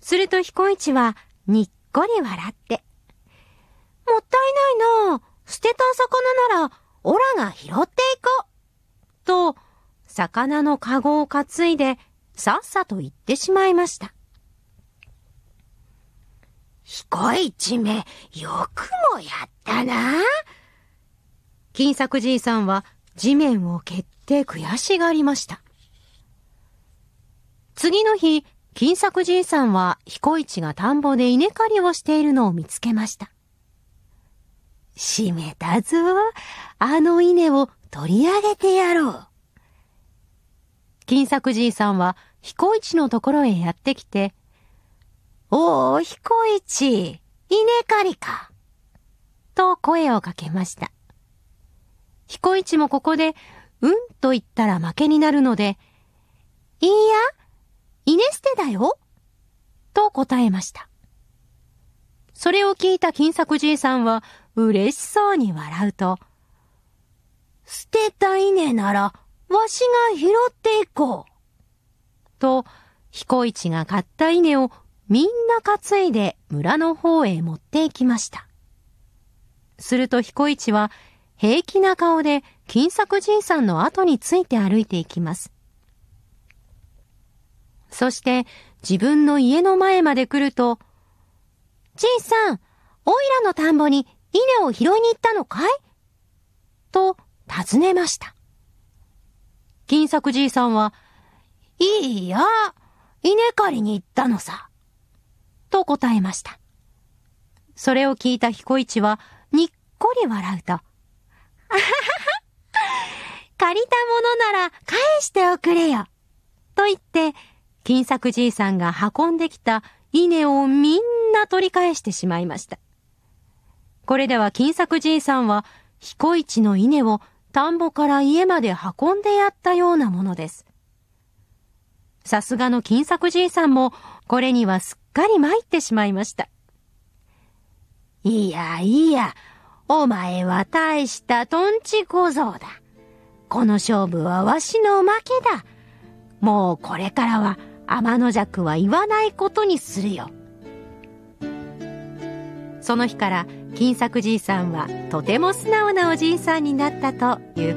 すると彦一はにっこり笑って、もったいないな。捨てた魚ならオラが拾っていこう。と、魚のかごを担いでさっさと行ってしまいました。彦一め、よくもやったな。金作じいさんは地面を蹴って悔しがりました。次の日、金作じいさんは彦一が田んぼで稲刈りをしているのを見つけました。しめたぞ。あの稲を取り上げてやろう。金作じいさんは彦一のところへやってきて、おお、彦一、稲刈りか。と声をかけました。彦一もここで、うんと言ったら負けになるので、いいや、稲捨てだよ。と答えました。それを聞いた金作じいさんは嬉しそうに笑うと、捨てた稲ならわしが拾っていこう。と、彦一が買った稲をみんな担いで村の方へ持って行きました。すると彦一は平気な顔で金作じいさんの後について歩いていきます。そして自分の家の前まで来ると、じいさん、おいらの田んぼに稲を拾いに行ったのかい？と尋ねました。金作じいさんは、いいや、稲刈りに行ったのさ。と答えました。それを聞いた彦一はにっこり笑うと、あははは、借りたものなら返しておくれよ。と言って、金作じいさんが運んできた稲をみんな取り返してしまいました。これでは金作じいさんは彦一の稲を田んぼから家まで運んでやったようなものです。さすがの金作じいさんもこれにはすっかり参ってしまいました。いやいや、お前は大したとんち小僧だ。この勝負はわしの負けだ。もうこれからは天の弱は言わないことにするよ。その日から金作じいさんはとても素直なおじいさんになったという